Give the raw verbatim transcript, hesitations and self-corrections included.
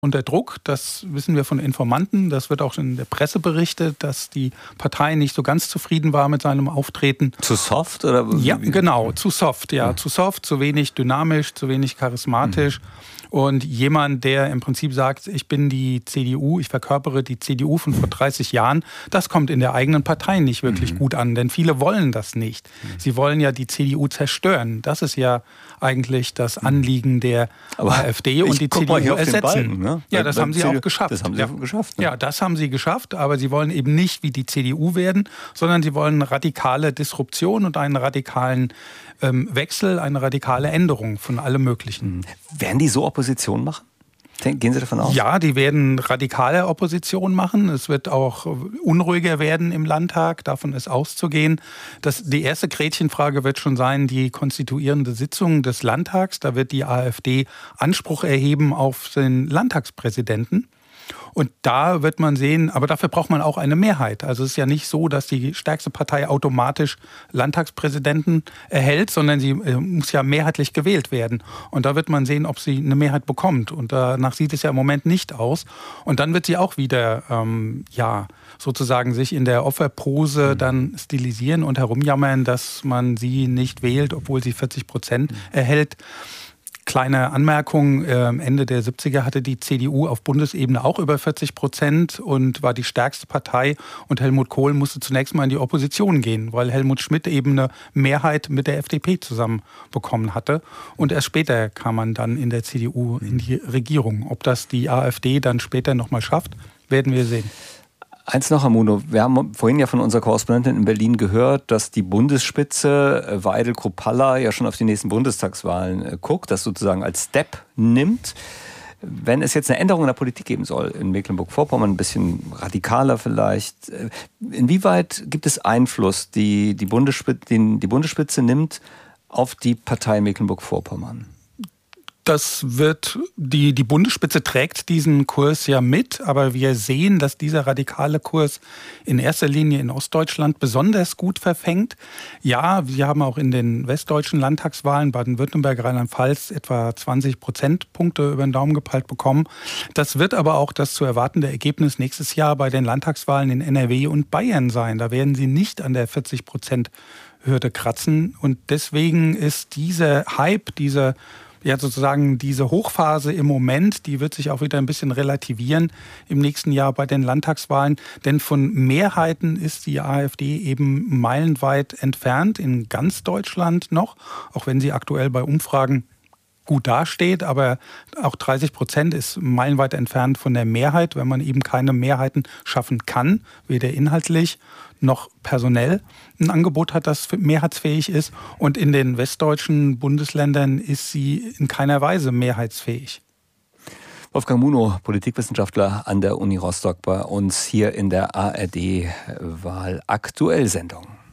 unter Druck. Das wissen wir von Informanten. Das wird auch in der Presse berichtet, dass die Partei nicht so ganz zufrieden war mit seinem Auftreten. Zu soft? Oder? Ja, genau. Zu soft. Ja, ja. Zu soft, zu wenig dynamisch, zu wenig charismatisch. Mhm. Und jemand, der im Prinzip sagt, ich bin die C D U, ich verkörpere die C D U von vor dreißig Jahren, das kommt in der eigenen Partei nicht wirklich mhm. gut an. Denn viele wollen das nicht. Mhm. Sie wollen ja die C D U zerstören. Das ist ja eigentlich das Anliegen der Aber AfD und die C D U ersetzen. Balken, ne? Ja, das haben sie auch geschafft. Das haben sie ja. geschafft. Ne? Ja, das haben sie geschafft. Aber sie wollen eben nicht wie die C D U werden, sondern sie wollen radikale Disruption und einen radikalen ähm, Wechsel, eine radikale Änderung von allem Möglichen. Mhm. Werden die so Opposition machen? Gehen Sie davon aus? Ja, die werden radikale Opposition machen. Es wird auch unruhiger werden im Landtag. Davon ist auszugehen. Das, die erste Gretchenfrage wird schon sein, die konstituierende Sitzung des Landtags. Da wird die AfD Anspruch erheben auf den Landtagspräsidenten. Und da wird man sehen, aber dafür braucht man auch eine Mehrheit. Also es ist ja nicht so, dass die stärkste Partei automatisch Landtagspräsidenten erhält, sondern sie äh, muss ja mehrheitlich gewählt werden. Und da wird man sehen, ob sie eine Mehrheit bekommt. Und danach sieht es ja im Moment nicht aus. Und dann wird sie auch wieder, ähm, ja, sozusagen sich in der Opferpose mhm. dann stilisieren und herumjammern, dass man sie nicht wählt, obwohl sie vierzig Prozent mhm. erhält. Kleine Anmerkung, Ende der siebziger hatte die C D U auf Bundesebene auch über vierzig Prozent und war die stärkste Partei. Und Helmut Kohl musste zunächst mal in die Opposition gehen, weil Helmut Schmidt eben eine Mehrheit mit der F D P zusammen bekommen hatte. Und erst später kam man dann in der C D U in die Regierung. Ob das die AfD dann später nochmal schafft, werden wir sehen. Eins noch, Herr Munow. Wir haben vorhin ja von unserer Korrespondentin in Berlin gehört, dass die Bundesspitze Weidel-Kruppalla ja schon auf die nächsten Bundestagswahlen guckt, das sozusagen als Step nimmt. Wenn es jetzt eine Änderung in der Politik geben soll, in Mecklenburg-Vorpommern, ein bisschen radikaler vielleicht, inwieweit gibt es Einfluss, die die Bundesspitze, den die Bundesspitze nimmt auf die Partei Mecklenburg-Vorpommern? Das wird, die, die Bundesspitze trägt diesen Kurs ja mit, aber wir sehen, dass dieser radikale Kurs in erster Linie in Ostdeutschland besonders gut verfängt. Ja, wir haben auch in den westdeutschen Landtagswahlen, Baden-Württemberg, Rheinland-Pfalz, etwa zwanzig Prozentpunkte über den Daumen gepeilt bekommen. Das wird aber auch das zu erwartende Ergebnis nächstes Jahr bei den Landtagswahlen in N R W und Bayern sein. Da werden sie nicht an der vierzig Prozent Hürde kratzen. Und deswegen ist dieser Hype, dieser Ja, sozusagen diese Hochphase im Moment, die wird sich auch wieder ein bisschen relativieren im nächsten Jahr bei den Landtagswahlen. Denn von Mehrheiten ist die AfD eben meilenweit entfernt, in ganz Deutschland noch, auch wenn sie aktuell bei Umfragen gut dasteht, aber auch dreißig Prozent ist meilenweit entfernt von der Mehrheit, wenn man eben keine Mehrheiten schaffen kann, weder inhaltlich noch personell ein Angebot hat, das mehrheitsfähig ist. Und in den westdeutschen Bundesländern ist sie in keiner Weise mehrheitsfähig. Wolfgang Munow, Politikwissenschaftler an der Uni Rostock, bei uns hier in der A R D-Wahl-Aktuell-Sendung.